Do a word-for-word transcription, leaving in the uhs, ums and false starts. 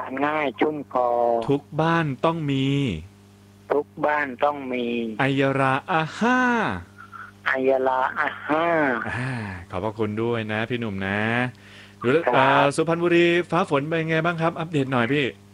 านง่ายชุ่มคอทุกบ้านต้องมีทุกบ้านต้องมีไอยราอาห้าอายาลาอาห้าอ่าขอบพระคุณด้วยนะพี่หนุ่มนะหรือครัเอ่อบสุพรรณบุรีฟ้าฝนเป็นไงบ้างครับอัปเดตหน่อยพี่